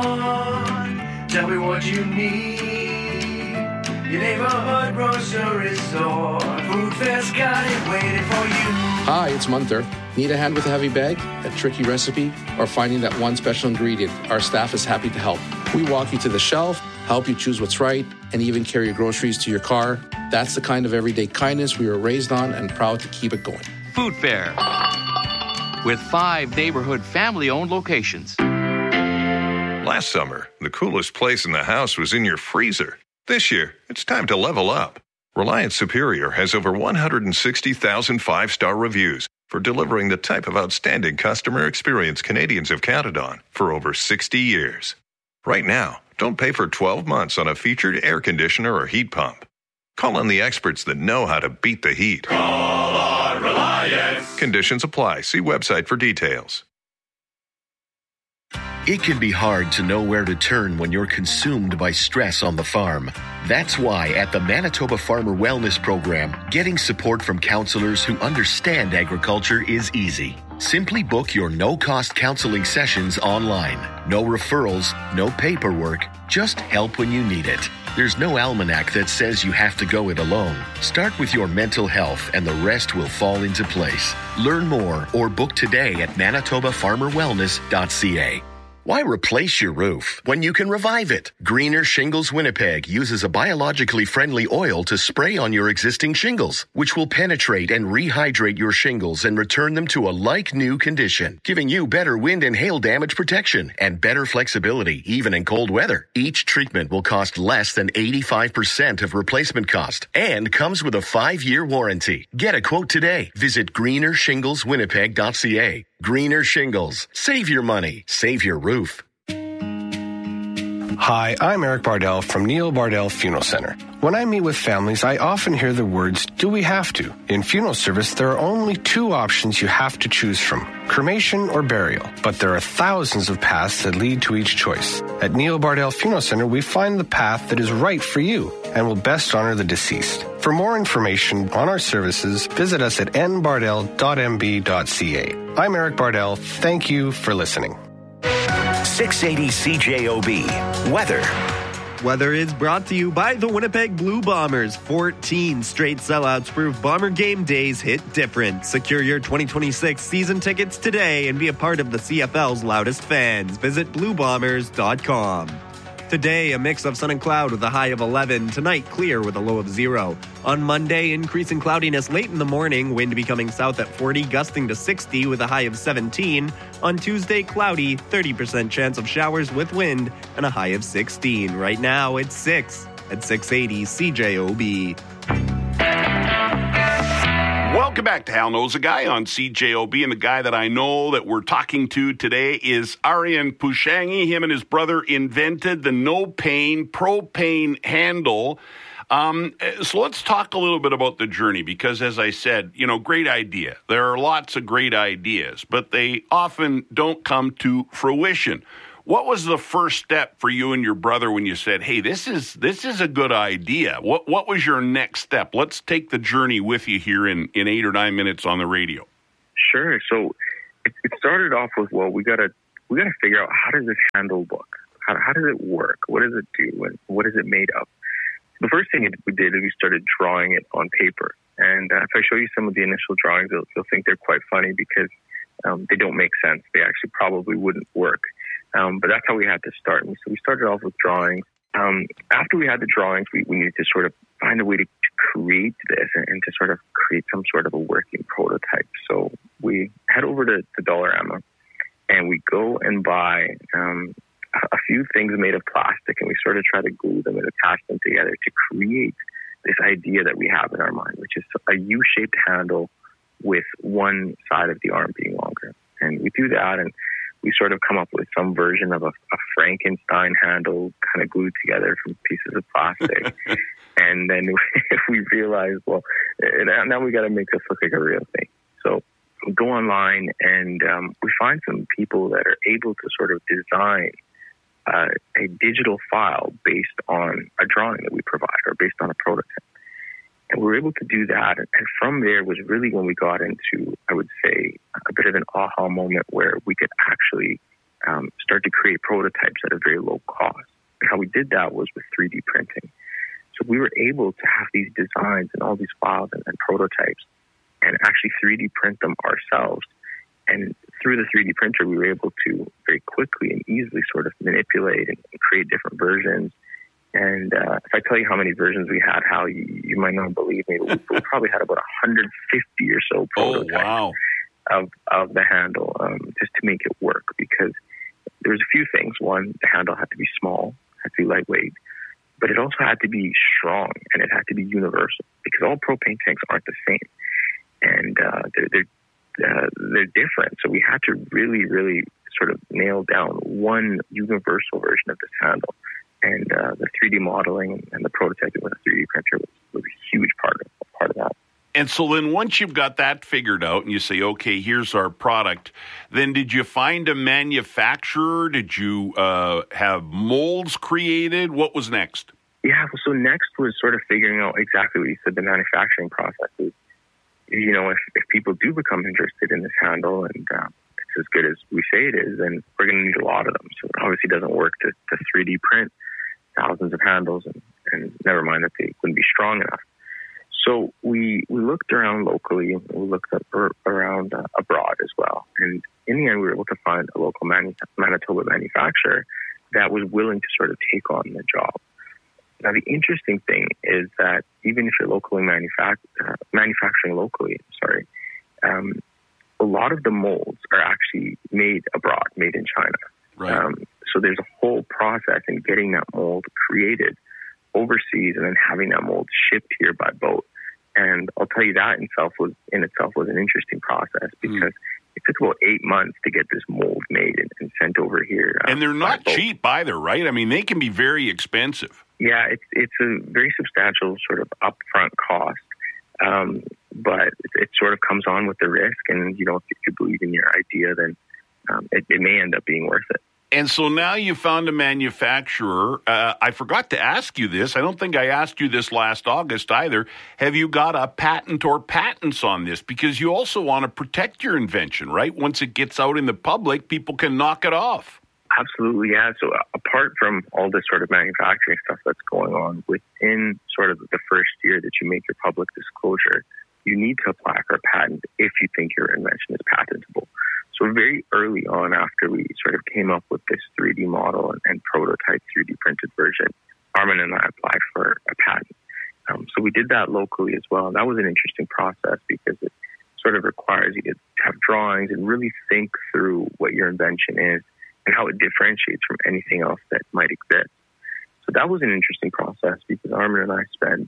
Speaker 20: want. Tell me what you need. Your neighborhood grocery store. Food Fair's got it waiting for you.
Speaker 28: Hi, it's Munther. Need a hand with a heavy bag, a tricky recipe, or finding that one special ingredient? Our staff is happy to help. We walk you to the shelf, help you choose what's right, and even carry your groceries to your car. That's the kind of everyday kindness we were raised on and proud to keep it going.
Speaker 29: Food Fair, with 5 neighborhood family-owned locations.
Speaker 30: Last summer, the coolest place in the house was in your freezer. This year, it's time to level up. Reliance Superior has over 160,000 5-star reviews for delivering the type of outstanding customer experience Canadians have counted on for over 60 years. Right now, don't pay for 12 months on a featured air conditioner or heat pump. Call on the experts that know how to beat the heat.
Speaker 20: Call on Reliance.
Speaker 30: Conditions apply. See website for details.
Speaker 7: It can be hard to know where to turn when you're consumed by stress on the farm. That's why at the Manitoba Farmer Wellness Program, getting support from counselors who understand agriculture is easy. Simply book your no-cost counseling sessions online. No referrals, no paperwork, just help when you need it. There's no almanac that says you have to go it alone. Start with your mental health and the rest will fall into place. Learn more or book today at manitobafarmerwellness.ca. Why replace your roof when you can revive it? Greener Shingles Winnipeg uses a biologically friendly oil to spray on your existing shingles, which will penetrate and rehydrate your shingles and return them to a like-new condition, giving you better wind and hail damage protection and better flexibility even in cold weather. Each treatment will cost less than 85% of replacement cost and comes with a 5-year warranty. Get a quote today. Visit greenershingleswinnipeg.ca. Greener Shingles. Save your money. Save your roof.
Speaker 31: Hi, I'm Eric Bardell from Neil Bardell Funeral Center. When I meet with families, I often hear the words, do we have to? In funeral service, there are only 2 options you have to choose from, cremation or burial. But there are thousands of paths that lead to each choice. At Neil Bardell Funeral Center, we find the path that is right for you and will best honor the deceased. For more information on our services, visit us at nbardell.mb.ca. I'm Eric Bardell. Thank you for listening.
Speaker 3: 680 CJOB. Weather.
Speaker 10: Weather is brought to you by the Winnipeg Blue Bombers. 14 straight sellouts prove Bomber game days hit different. Secure your 2026 season tickets today and be a part of the CFL's loudest fans. Visit bluebombers.com. Today, a mix of sun and cloud with a high of 11. Tonight, clear with a low of 0. On Monday, increasing cloudiness late in the morning. Wind becoming south at 40, gusting to 60 with a high of 17. On Tuesday, cloudy, 30% chance of showers with wind and a high of 16. Right now, it's 6. at 680 CJOB.
Speaker 2: Welcome back to Hal Knows a Guy on CJOB, and the guy that I know that we're talking to today is Aryan Pushangi. Him and his brother invented the No Pain propane handle. So let's talk a little bit about the journey, because as I said, great idea. There are lots of great ideas, but they often don't come to fruition. What was the first step for you and your brother when you said, hey, this is a good idea? What was your next step? Let's take the journey with you here in 8 or 9 minutes on the radio.
Speaker 23: Sure. So it started off with, we got to figure out, how does this handle look? How does it work? What does it do? And what is it made of? The first thing we did is we started drawing it on paper. And if I show you some of the initial drawings, you'll think they're quite funny because they don't make sense. They actually probably wouldn't work. But that's how we had to start. And so we started off with drawings. After we had the drawings, we needed to sort of find a way to create this and to sort of create some sort of a working prototype. So we head over to Dollarama and we go and buy a few things made of plastic, and we sort of try to glue them and attach them together to create this idea that we have in our mind, which is a U-shaped handle with one side of the arm being longer. And we do that, and we sort of come up with some version of a Frankenstein handle kind of glued together from pieces of plastic. And then we realize, now we got to make this look like a real thing. So we go online and we find some people that are able to sort of design a digital file based on a drawing that we provide or based on a prototype. And we were able to do that. And from there was really when we got into, I would say, a bit of an aha moment where we could actually start to create prototypes at a very low cost. And how we did that was with 3D printing. So we were able to have these designs and all these files and prototypes and actually 3D print them ourselves. And through the 3D printer, we were able to very quickly and easily sort of manipulate and create different versions. And if I tell you how many versions we had, Hal, you might not believe me, but we probably had about 150 or so prototypes of the handle just to make it work, because there was a few things. One, the handle had to be small, had to be lightweight, but it also had to be strong and it had to be universal, because all propane tanks aren't the same. And they're different. So we had to really, really sort of nail down one universal version of this handle. And the 3D modeling and the prototyping with a 3D printer was a huge part of that.
Speaker 2: And so then once you've got that figured out and you say, okay, here's our product, then did you find a manufacturer? Did you have molds created? What was next?
Speaker 23: Yeah, so next was sort of figuring out exactly what you said, the manufacturing processes. If people do become interested in this handle and it's as good as we say it is, then we're going to need a lot of them. So it obviously doesn't work to 3D print thousands of handles, and never mind that they wouldn't be strong enough. So we looked around locally, and we looked around abroad as well. And in the end, we were able to find a local Manitoba manufacturer that was willing to sort of take on the job. Now, the interesting thing is that even if you're locally manufacturing locally, a lot of the molds are actually made abroad, made in China.
Speaker 2: Right.
Speaker 23: So there's a whole process in getting that mold created overseas and then having that mold shipped here by boat. And I'll tell you that in itself was an interesting process, because it took about 8 months to get this mold made and sent over here.
Speaker 2: And they're not cheap either, right? I mean, they can be very expensive.
Speaker 23: Yeah, it's a very substantial sort of upfront cost, but it sort of comes on with the risk. And, if you believe in your idea, then it may end up being worth it.
Speaker 2: And so now you found a manufacturer. I forgot to ask you this. I don't think I asked you this last August either. Have you got a patent or patents on this? Because you also want to protect your invention, right? Once it gets out in the public, people can knock it off.
Speaker 23: Absolutely, yeah. So apart from all this sort of manufacturing stuff that's going on, within sort of the first year that you make your public disclosure, you need to apply for a patent if you think your invention is patentable. So very early on, after we sort of came up with this 3D model and prototype 3D printed version, Armin and I applied for a patent. So we did that locally as well. And that was an interesting process because it sort of requires you to have drawings and really think through what your invention is and how it differentiates from anything else that might exist. So that was an interesting process because Armin and I spent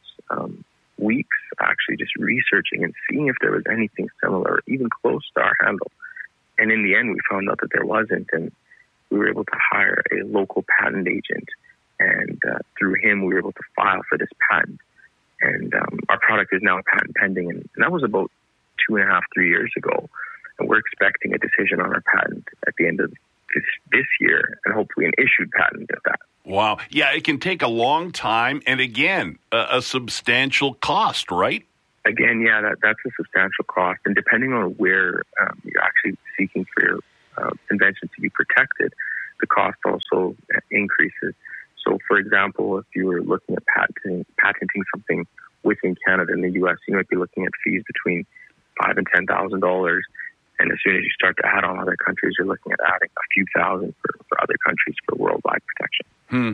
Speaker 23: weeks actually just researching and seeing if there was anything similar, even close to our handle. And in the end, we found out that there wasn't, and we were able to hire a local patent agent, and through him, we were able to file for this patent. And our product is now patent pending, and that was about 2.5, 3 years ago. And we're expecting a decision on our patent at the end of this year, and hopefully an issued patent at that.
Speaker 2: Wow. Yeah, it can take a long time, and again, a substantial cost, right?
Speaker 23: Again, yeah, that's a substantial cost. And depending on where you're actually seeking for your invention to be protected, the cost also increases. So, for example, if you were looking at patenting something within Canada and the U.S., you might be looking at fees between $5,000 and $10,000. And as soon as you start to add on other countries, you're looking at adding a few thousand for other countries for worldwide protection.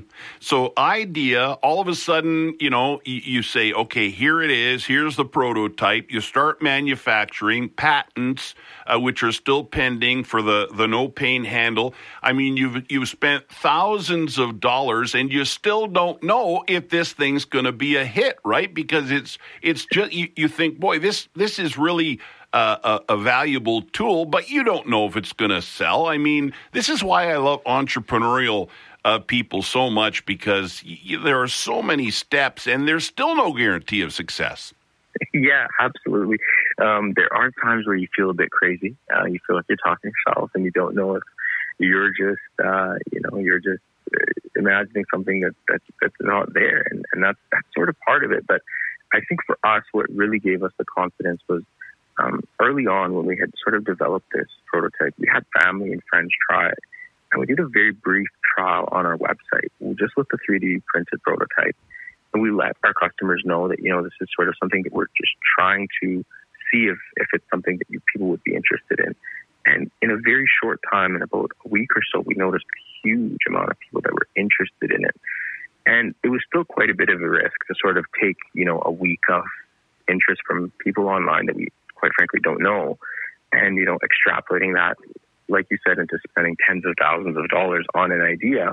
Speaker 2: So idea, all of a sudden, you say, okay, here it is. Here's the prototype. You start manufacturing patents, which are still pending for the no pain handle. I mean, you've spent thousands of dollars and you still don't know if this thing's going to be a hit, right? Because it's just, you think, boy, this is really a valuable tool, but you don't know if it's going to sell. I mean, this is why I love entrepreneurial people so much, because there are so many steps and there's still no guarantee of success.
Speaker 23: Yeah, absolutely. There are times where you feel a bit crazy. You feel like you're talking yourself and you don't know if you're just, you're just imagining something that's not there. And that's sort of part of it. But I think for us, what really gave us the confidence was early on when we had sort of developed this prototype, we had family and friends try it. And we did a very brief trial on our website, just with the 3D printed prototype. And we let our customers know that, this is sort of something that we're just trying to see if it's something that people would be interested in. And in a very short time, in about a week or so, we noticed a huge amount of people that were interested in it. And it was still quite a bit of a risk to sort of take, a week of interest from people online that we quite frankly don't know. And, extrapolating that, like you said, into spending tens of thousands of dollars on an idea.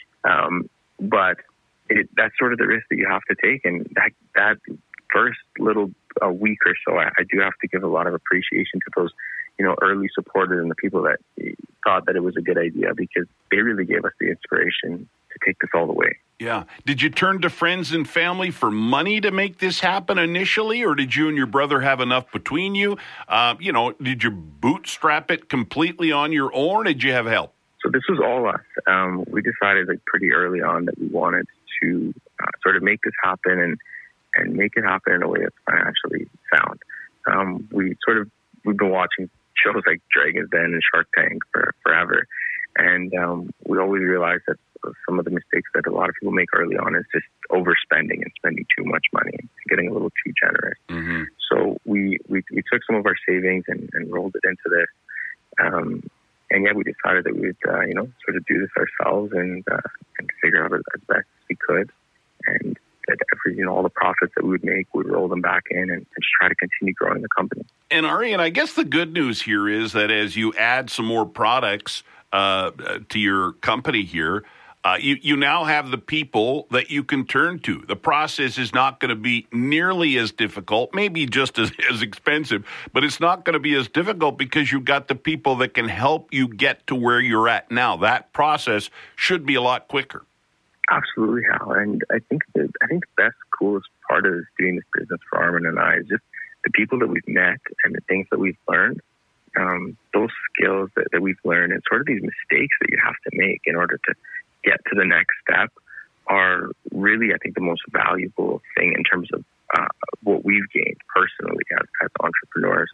Speaker 23: But that's sort of the risk that you have to take. And that first little week or so, I do have to give a lot of appreciation to those, early supporters and the people that thought that it was a good idea, because they really gave us the inspiration to take this all the way.
Speaker 2: Yeah. Did you turn to friends and family for money to make this happen initially, or did you and your brother have enough between you? Did you bootstrap it completely on your own, or did you have help?
Speaker 23: So this was all us. We decided pretty early on that we wanted to sort of make this happen and make it happen in a way that's financially sound. We've been watching shows like Dragon's Den and Shark Tank for forever. And we always realized that some of the mistakes that a lot of people make early on is just overspending and spending too much money and getting a little too generous. Mm-hmm. So we took some of our savings and rolled it into this. We decided that we would, sort of do this ourselves and figure out as best as we could. And that all the profits that we would make, we'd roll them back in and just try to continue growing the company.
Speaker 2: And Arian, I guess the good news here is that as you add some more products to your company here, you now have the people that you can turn to. The process is not going to be nearly as difficult, maybe just as expensive, but it's not going to be as difficult because you've got the people that can help you get to where you're at now. That process should be a lot quicker.
Speaker 23: Absolutely, Hal. And I think the best, coolest part of doing this business for Armin and I is just the people that we've met and the things that we've learned. Those skills that we've learned and sort of these mistakes that you have to make in order to get to the next step are really, I think, the most valuable thing in terms of what we've gained personally as entrepreneurs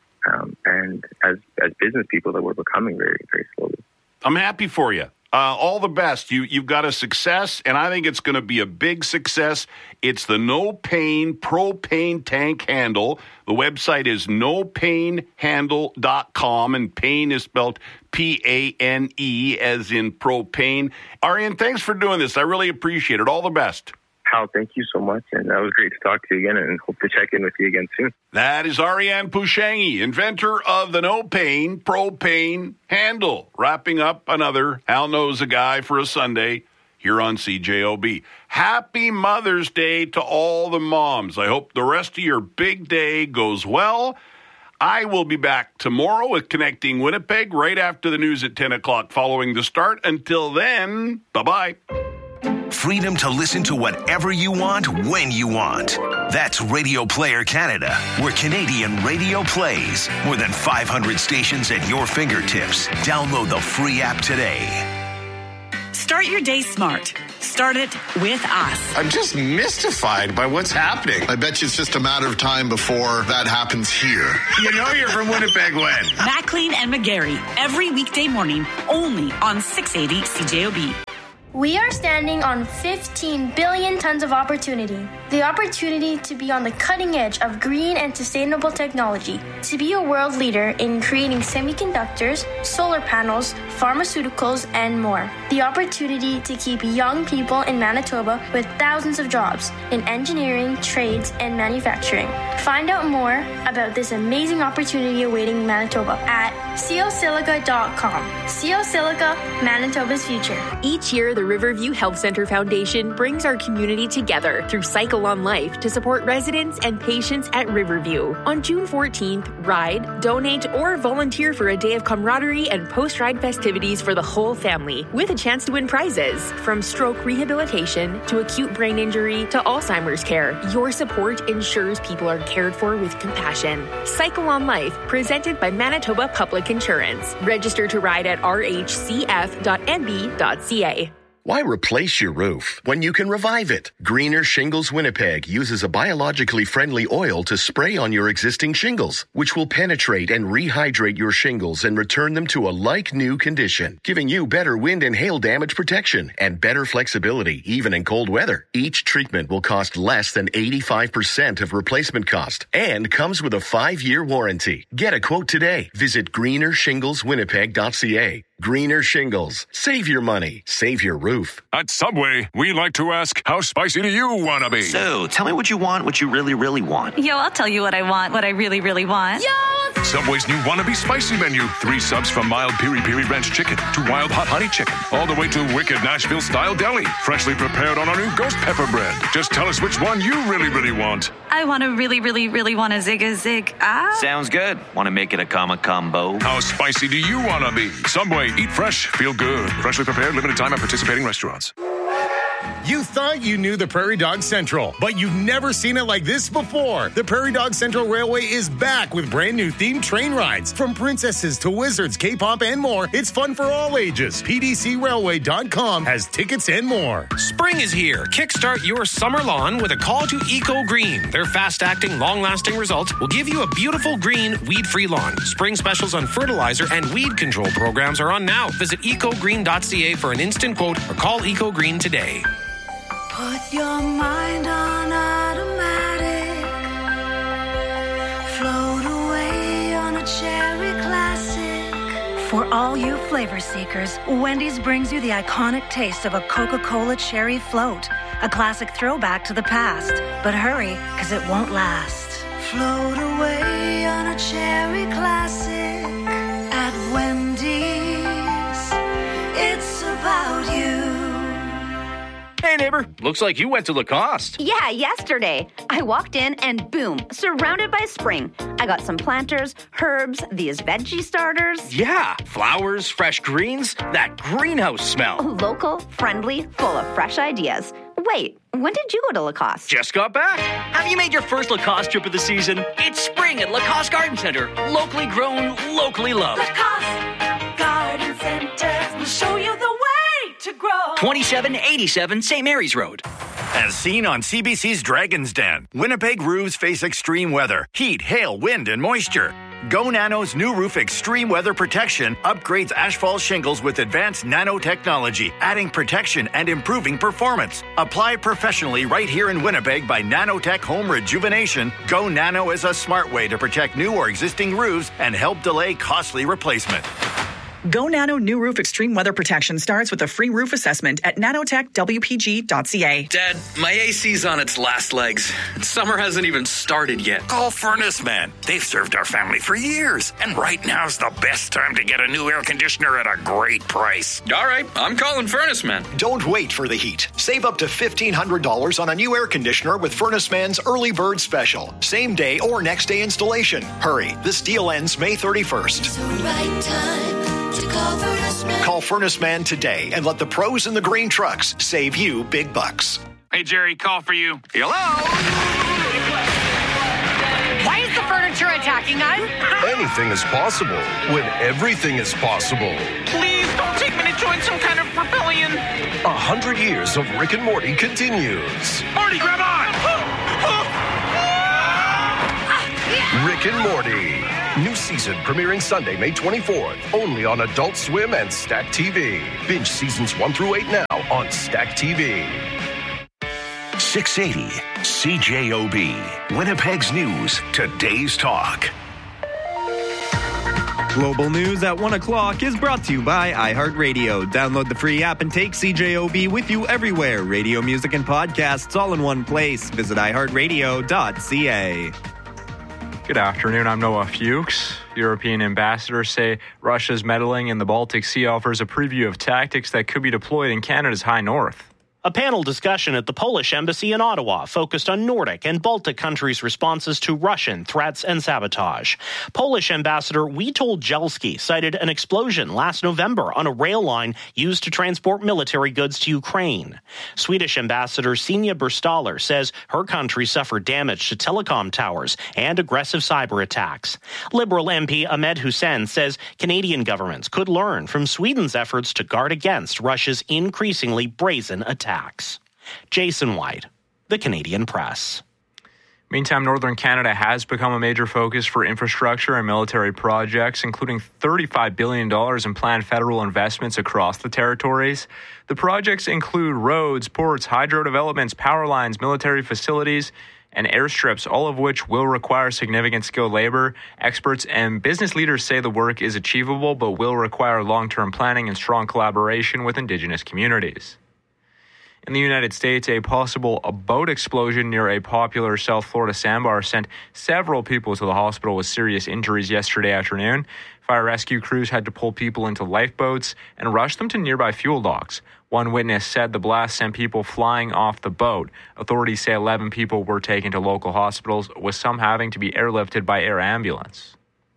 Speaker 23: and as business people that we're becoming very, very slowly.
Speaker 2: I'm happy for you. All the best. You've got a success, and I think it's going to be a big success. It's the No Pain propane tank handle. The website is nopainhandle.com, and pain is spelled P-A-N-E as in propane. Arian, thanks for doing this. I really appreciate it. All the best.
Speaker 23: Hal, thank you so much, and that was great to talk to you again, and hope to check in with you again soon.
Speaker 2: That is Arian Pouchangi, inventor of the No Pain propane handle. Wrapping up another Hal Knows a Guy for a Sunday here on CJOB. Happy Mother's Day to all the moms. I hope the rest of your big day goes well. I will be back tomorrow with Connecting Winnipeg right after the news at 10 o'clock following the start. Until then, bye-bye.
Speaker 3: Freedom to listen to whatever you want, when you want. That's Radio Player Canada, where Canadian radio plays. More than 500 stations at your fingertips. Download the free app today.
Speaker 1: Start your day smart. Start it with us.
Speaker 8: I'm just mystified by what's happening. I bet you it's just a matter of time before that happens here. You know you're from Winnipeg when?
Speaker 1: Maclean and McGarry, every weekday morning, only on 680 CJOB.
Speaker 9: We are standing on 15 billion tons of opportunity. The opportunity to be on the cutting edge of green and sustainable technology, to be a world leader in creating semiconductors, solar panels, pharmaceuticals, and more. The opportunity to keep young people in Manitoba with thousands of jobs in engineering, trades, and manufacturing. Find out more about this amazing opportunity awaiting Manitoba at cosilica.com. CO Silica, Manitoba's future.
Speaker 26: Each year, the Riverview Health Centre Foundation brings our community together through Cycle on Life to support residents and patients at Riverview. On June 14th, ride, donate, or volunteer for a day of camaraderie and post-ride festivities for the whole family, with a chance to win prizes. From stroke rehabilitation to acute brain injury to Alzheimer's care, your support ensures people are cared for with compassion. Cycle on Life, presented by Manitoba Public Insurance. Register to ride at rhcf.nb.ca.
Speaker 7: Why replace your roof when you can revive it? Greener Shingles Winnipeg uses a biologically friendly oil to spray on your existing shingles, which will penetrate and rehydrate your shingles and return them to a like-new condition, giving you better wind and hail damage protection and better flexibility even in cold weather. Each treatment will cost less than 85% of replacement cost and comes with a 5-year warranty. Get a quote today. Visit greenershingleswinnipeg.ca. Greener Shingles. Save your money. Save your roof.
Speaker 11: At Subway, we like to ask, how spicy do you want to be?
Speaker 14: So, tell me what you want, what you really, really want.
Speaker 15: Yo, I'll tell you what I want, what I really, really want. Yo!
Speaker 11: Subway's new Wannabe Spicy menu. 3 subs from mild piri-piri ranch chicken to wild hot honey chicken, all the way to wicked Nashville-style deli, freshly prepared on our new ghost pepper bread. Just tell us which one you really, really want.
Speaker 15: I want to really, really, really want a zig-a-zig.
Speaker 14: Sounds good. Want to make it a combo?
Speaker 11: How spicy do you want to be? Subway, eat fresh, feel good. Freshly prepared, limited time at participating restaurants.
Speaker 16: You thought you knew the Prairie Dog Central, but you've never seen it like this before. The Prairie Dog Central Railway is back with brand new themed train rides. From princesses to wizards, K-pop, and more, it's fun for all ages. PDCRailway.com has tickets and more.
Speaker 17: Spring is here. Kickstart your summer lawn with a call to Eco Green. Their fast-acting, long-lasting results will give you a beautiful green, weed-free lawn. Spring specials on fertilizer and weed control programs are on now. Visit ecogreen.ca for an instant quote or call Eco Green today.
Speaker 18: Put your mind on automatic. Float away on a cherry classic.
Speaker 19: For all you flavor seekers, Wendy's brings you the iconic taste of a Coca-Cola Cherry Float. A classic throwback to the past. But hurry, because it won't last.
Speaker 18: Float away on a cherry classic. At Wendy's, it's about you.
Speaker 21: Hey, neighbor. Looks like you went to Lacoste.
Speaker 32: Yeah, yesterday. I walked in and boom, surrounded by spring. I got some planters, herbs, these veggie starters.
Speaker 21: Yeah, flowers, fresh greens, that greenhouse smell.
Speaker 32: Local, friendly, full of fresh ideas. Wait, when did you go to Lacoste?
Speaker 21: Just got back. Have you made your first Lacoste trip of the season? It's spring at Lacoste Garden Center. Locally grown, locally loved.
Speaker 18: Lacoste Garden Center will show you the way to grow.
Speaker 21: 2787 St. Mary's Road.
Speaker 33: As seen on CBC's Dragon's Den, Winnipeg roofs face extreme weather, heat, hail, wind, and moisture. Go Nano's new roof extreme weather protection upgrades asphalt shingles with advanced nanotechnology, adding protection and improving performance. Apply professionally right here in Winnipeg by Nanotech Home Rejuvenation. Go Nano is a smart way to protect new or existing roofs and help delay costly replacement.
Speaker 1: Go Nano new roof extreme weather protection starts with a free roof assessment at nanotechwpg.ca.
Speaker 4: Dad, my AC's on its last legs. Summer hasn't even started yet.
Speaker 3: Call Furnace Man. They've served our family for years. And right now's the best time to get a new air conditioner at a great price.
Speaker 4: All right, I'm calling Furnace Man.
Speaker 5: Don't wait for the heat. Save up to $1,500 on a new air conditioner with Furnace Man's Early Bird Special. Same day or next day installation. Hurry, this deal ends May 31st.
Speaker 18: It's the right time to call Furnace Man.
Speaker 5: Call Furnace Man today and let the pros in the green trucks save you big bucks.
Speaker 2: Hey, Jerry, call for you.
Speaker 3: Hello?
Speaker 6: Why is the furniture attacking us?
Speaker 11: Anything is possible when everything is possible.
Speaker 12: Please don't take me to join some kind of rebellion.
Speaker 11: 100 years of Rick and Morty continues.
Speaker 12: Morty, grab on!
Speaker 11: Rick and Morty. New season premiering Sunday, May 24th. Only on Adult Swim and Stack TV. Binge seasons 1 through 8 now on Stack TV.
Speaker 3: 680 CJOB. Winnipeg's News. Today's Talk.
Speaker 10: Global News at 1 o'clock is brought to you by iHeartRadio. Download the free app and take CJOB with you everywhere. Radio, music, and podcasts all in one place. Visit iHeartRadio.ca.
Speaker 13: Good afternoon, I'm Noah Fuchs. European ambassadors say Russia's meddling in the Baltic Sea offers a preview of tactics that could be deployed in Canada's high north.
Speaker 20: A panel discussion at the Polish embassy in Ottawa focused on Nordic and Baltic countries' responses to Russian threats and sabotage. Polish ambassador Witold Jelski cited an explosion last November on a rail line used to transport military goods to Ukraine. Swedish ambassador Sina Burstaller says her country suffered damage to telecom towers and aggressive cyber attacks. Liberal MP Ahmed Hussein says Canadian governments could learn from Sweden's efforts to guard against Russia's increasingly brazen attacks. Jason White, The Canadian Press.
Speaker 13: Meantime, Northern Canada has become a major focus for infrastructure and military projects, including $35 billion in planned federal investments across the territories. The projects include roads, ports, hydro developments, power lines, military facilities, and airstrips, all of which will require significant skilled labor. Experts and business leaders say the work is achievable, but will require long-term planning and strong collaboration with Indigenous communities. In the United States, a possible boat explosion near a popular South Florida sandbar sent several people to the hospital with serious injuries yesterday afternoon. Fire rescue crews had to pull people into lifeboats and rush them to nearby fuel docks. One witness said the blast sent people flying off the boat. Authorities say 11 people were taken to local hospitals, with some having to be airlifted by air ambulance.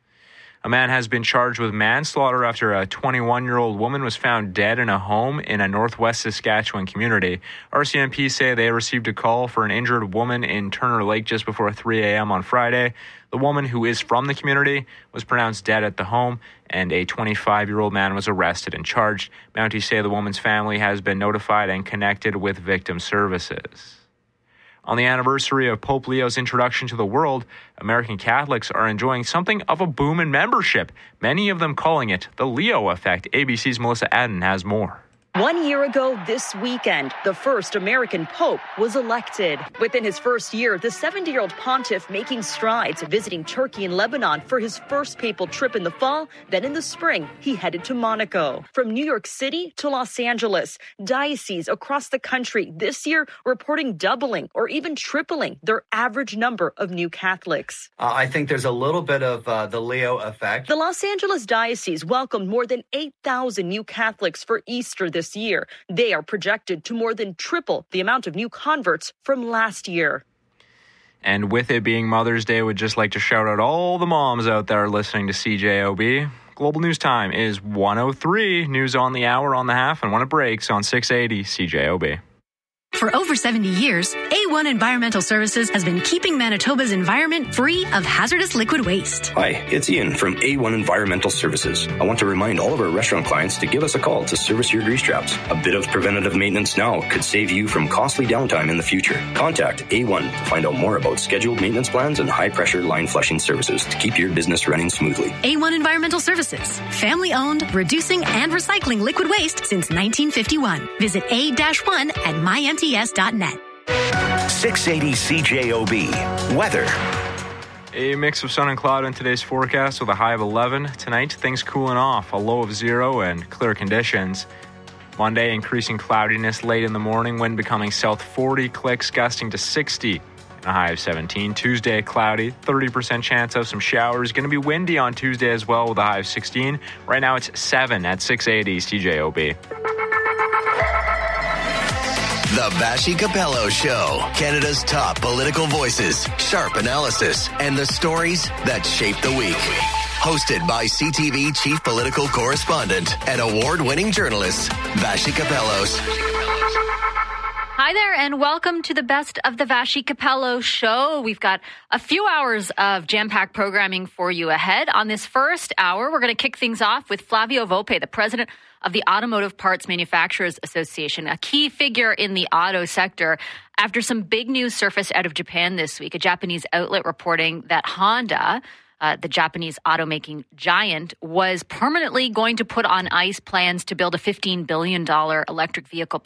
Speaker 13: A man has been charged with manslaughter after a 21-year-old woman was found dead in a home in a northwest Saskatchewan community. RCMP say they received a call for an injured woman in Turner Lake just before 3 a.m. on Friday. The woman, who is from the community, was pronounced dead at the home, and a 25-year-old man was arrested and charged. Mounties say the woman's family has been notified and connected with victim services. On the anniversary of Pope Leo's introduction to the world, American Catholics are enjoying something of a boom in membership, many of them calling it the Leo effect. ABC's Melissa Adden has more.
Speaker 22: 1 year ago this weekend, the first American pope was elected. Within his first year, the 70-year-old pontiff making strides, visiting Turkey and Lebanon for his first papal trip in the fall. Then in the spring, he headed to Monaco. From New York City to Los Angeles, dioceses across the country this year reporting doubling or even tripling their average number of new Catholics.
Speaker 24: I think there's a little bit of the Leo effect.
Speaker 22: The Los Angeles diocese welcomed more than 8,000 new Catholics for Easter this year. They are projected to more than triple the amount of new converts from last year.
Speaker 13: And with it being Mother's Day, we'd just like to shout out all the moms out there listening to CJOB. Global News Time is 1:03. News on the hour, on the half, and when it breaks on 680 CJOB.
Speaker 25: For over 70 years, A1 Environmental Services has been keeping Manitoba's environment free of hazardous liquid waste.
Speaker 27: Hi, it's Ian from A1 Environmental Services. I want to remind all of our restaurant clients to give us a call to service your grease traps. A bit of preventative maintenance now could save you from costly downtime in the future. Contact A1 to find out more about scheduled maintenance plans and high-pressure line flushing services to keep your business running smoothly.
Speaker 25: A1 Environmental Services, family-owned, reducing and recycling liquid waste since 1951. Visit A-1 at mymts.net.
Speaker 3: 680 CJOB. Weather.
Speaker 13: A mix of sun and cloud in today's forecast with a high of 11. Tonight, things cooling off, a low of 0 and clear conditions. Monday, increasing cloudiness late in the morning, wind becoming south 40, clicks gusting to 60, and a high of 17. Tuesday, cloudy, 30% chance of some showers. Going to be windy on Tuesday as well with a high of 16. Right now, it's 7 at 680 CJOB.
Speaker 7: The Vassy Capello Show. Canada's top political voices, sharp analysis, and the stories that shape the week. Hosted by CTV Chief Political Correspondent and award-winning journalist, Vassy Capellos.
Speaker 8: Hi there, and welcome to the best of the Vassy Capello Show. We've got a few hours of jam-packed programming for you ahead. On this first hour, we're going to kick things off with Flavio Volpe, the president of the Automotive Parts Manufacturers Association, a key figure in the auto sector, after some big news surfaced out of Japan this week. A Japanese outlet reporting that Honda, the Japanese automaking giant, was permanently going to put on ice plans to build a $15 billion electric vehicle